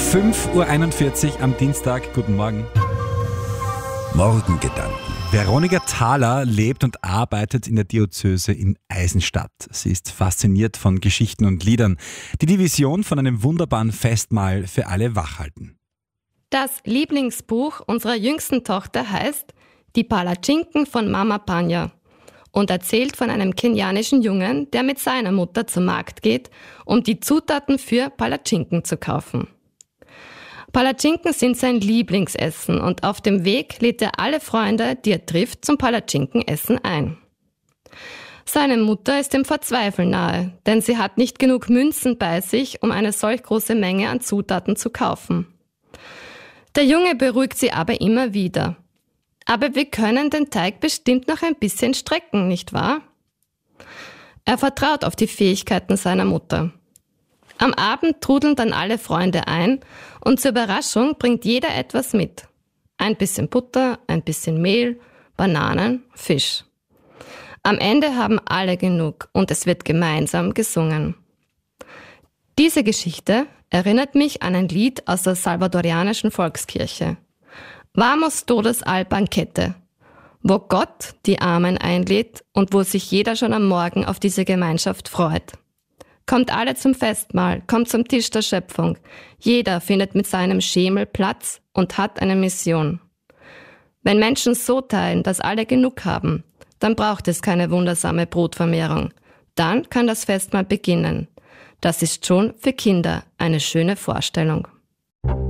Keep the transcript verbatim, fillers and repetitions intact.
fünf Uhr einundvierzig am Dienstag. Guten Morgen. Morgengedanken. Veronika Thaler lebt und arbeitet in der Diözese in Eisenstadt. Sie ist fasziniert von Geschichten und Liedern, die die Vision von einem wunderbaren Festmahl für alle wachhalten. Das Lieblingsbuch unserer jüngsten Tochter heißt Die Palatschinken von Mama Panya und erzählt von einem kenianischen Jungen, der mit seiner Mutter zum Markt geht, um die Zutaten für Palatschinken zu kaufen. Palatschinken sind sein Lieblingsessen und auf dem Weg lädt er alle Freunde, die er trifft, zum Palatschinkenessen ein. Seine Mutter ist dem Verzweifeln nahe, denn sie hat nicht genug Münzen bei sich, um eine solch große Menge an Zutaten zu kaufen. Der Junge beruhigt sie aber immer wieder. Aber wir können den Teig bestimmt noch ein bisschen strecken, nicht wahr? Er vertraut auf die Fähigkeiten seiner Mutter. Am Abend trudeln dann alle Freunde ein und zur Überraschung bringt jeder etwas mit. Ein bisschen Butter, ein bisschen Mehl, Bananen, Fisch. Am Ende haben alle genug und es wird gemeinsam gesungen. Diese Geschichte erinnert mich an ein Lied aus der salvadorianischen Volkskirche. Vamos todos al banquete, wo Gott die Armen einlädt und wo sich jeder schon am Morgen auf diese Gemeinschaft freut. Kommt alle zum Festmahl, kommt zum Tisch der Schöpfung. Jeder findet mit seinem Schemel Platz und hat eine Mission. Wenn Menschen so teilen, dass alle genug haben, dann braucht es keine wundersame Brotvermehrung. Dann kann das Festmahl beginnen. Das ist schon für Kinder eine schöne Vorstellung.